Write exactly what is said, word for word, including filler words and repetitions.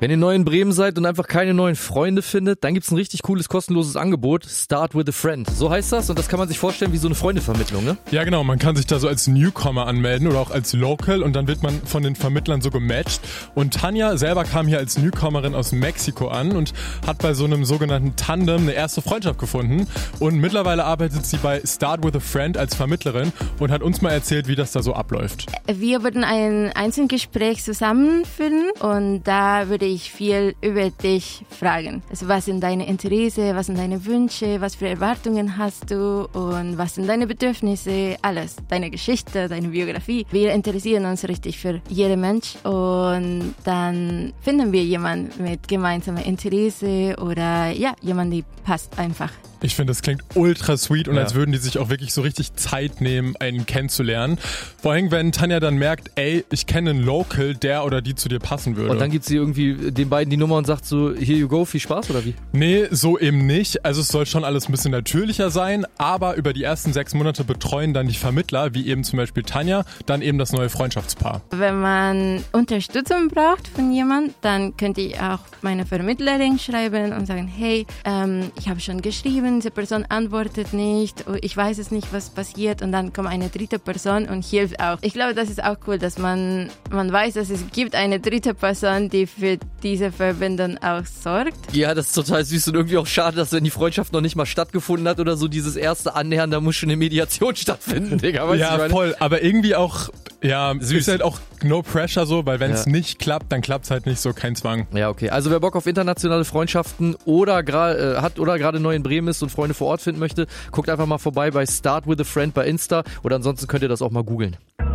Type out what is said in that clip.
Wenn ihr neu in Bremen seid und einfach keine neuen Freunde findet, dann gibt's ein richtig cooles, kostenloses Angebot. Start with a Friend. So heißt das und das kann man sich vorstellen wie so eine Freundevermittlung, ne? Ja genau, man kann sich da so als Newcomer anmelden oder auch als Local und dann wird man von den Vermittlern so gematcht. Und Tanja selber kam hier als Newcomerin aus Mexiko an und hat bei so einem sogenannten Tandem eine erste Freundschaft gefunden. Und mittlerweile arbeitet sie bei Start with a Friend als Vermittlerin und hat uns mal erzählt, wie das da so abläuft. Wir würden ein Einzelgespräch zusammenführen und da würde ich viel über dich fragen. Also was sind deine Interessen, was sind deine Wünsche, was für Erwartungen hast du und was sind deine Bedürfnisse, alles. Deine Geschichte, deine Biografie. Wir interessieren uns richtig für jeden Mensch und dann finden wir jemanden mit gemeinsamen Interessen oder ja, jemand, der passt einfach. Ich finde, das klingt ultra sweet und ja. als würden die sich auch wirklich so richtig Zeit nehmen, einen kennenzulernen. Vor allem, wenn Tanja dann merkt, ey, ich kenne einen Local, der oder die zu dir passen würde. Und dann gibt sie irgendwie den beiden die Nummer und sagt so, here you go, viel Spaß oder wie? Nee, so eben nicht. Also es soll schon alles ein bisschen natürlicher sein, aber über die ersten sechs Monate betreuen dann die Vermittler, wie eben zum Beispiel Tanja, dann eben das neue Freundschaftspaar. Wenn man Unterstützung braucht von jemandem, dann könnte ich auch meine Vermittlerin schreiben und sagen, hey, ähm, ich habe schon geschrieben, diese Person antwortet nicht, ich weiß es nicht, was passiert und dann kommt eine dritte Person und hilft auch. Ich glaube, das ist auch cool, dass man, man weiß, dass es gibt eine dritte Person, die für diese Verbindung auch sorgt. Ja, das ist total süß und irgendwie auch schade, dass wenn die Freundschaft noch nicht mal stattgefunden hat oder so dieses erste Annähern, da muss schon eine Mediation stattfinden, Digga. Weißt ja, du, voll, aber irgendwie auch, ja, süß. Ist halt auch no pressure so, weil wenn es ja. nicht klappt, dann klappt es halt nicht so, kein Zwang. Ja, okay. Also wer Bock auf internationale Freundschaften oder gerade äh, hat oder gerade neu in Bremen ist und Freunde vor Ort finden möchte, guckt einfach mal vorbei bei Start with a Friend bei Insta oder ansonsten könnt ihr das auch mal googeln.